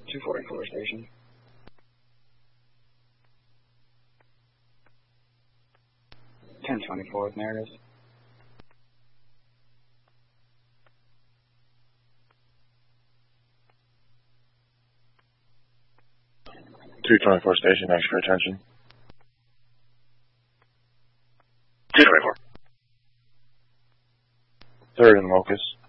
244 station. Ten 24 with narrative. 224 station, thanks for attention. 224. Third and Locust.